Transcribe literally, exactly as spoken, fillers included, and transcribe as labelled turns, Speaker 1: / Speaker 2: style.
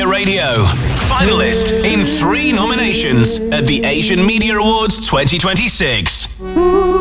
Speaker 1: Africa Radio. Finalist in three nominations at the Asian Media Awards twenty twenty-six.